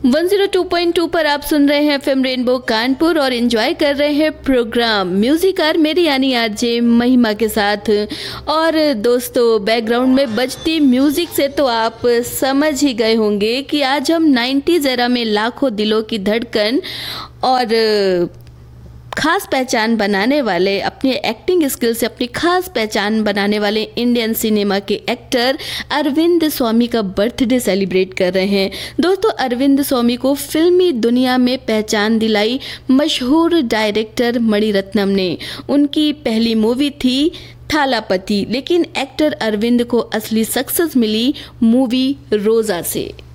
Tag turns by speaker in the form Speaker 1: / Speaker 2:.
Speaker 1: 102.2 पर आप सुन रहे हैं एफएम रेनबो कानपुर और एंजॉय कर रहे हैं प्रोग्राम म्यूजिक आर मेरी यानी आरजे महिमा के साथ। और दोस्तों, बैकग्राउंड में बजती म्यूजिक से तो आप समझ ही गए होंगे कि आज हम 90s एरा में लाखों दिलों की धड़कन और खास पहचान बनाने वाले, अपनी एक्टिंग स्किल से अपनी खास पहचान बनाने वाले इंडियन सिनेमा के एक्टर अरविंद स्वामी का बर्थडे सेलिब्रेट कर रहे हैं। दोस्तों, अरविंद स्वामी को फिल्मी दुनिया में पहचान दिलाई मशहूर डायरेक्टर मणिरत्नम ने। उनकी पहली मूवी थी थालापति, लेकिन एक्टर अरविंद को असली सक्सेस मिली मूवी रोजा से।